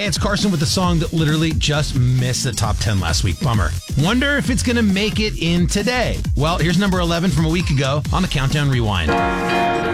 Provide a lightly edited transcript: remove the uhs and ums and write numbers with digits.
Hey, it's Carson with the song that literally just missed the top 10 last week. Bummer. Wonder if it's going to make it in today. Well, here's number 11 from a week ago on the Countdown Rewind.